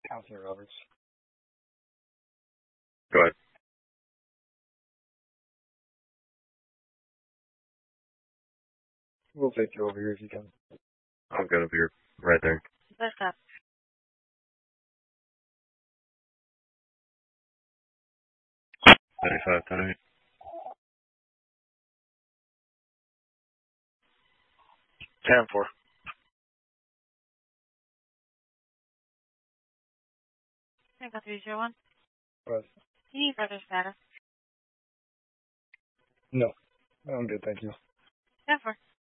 Counselor Roberts. Go ahead. We'll take you over here if you can. I'm good over here. Right there. What's up? $95 tonight. Ten four. I got 301. But Do you need further status? no, I'm good, thank you. 10 4.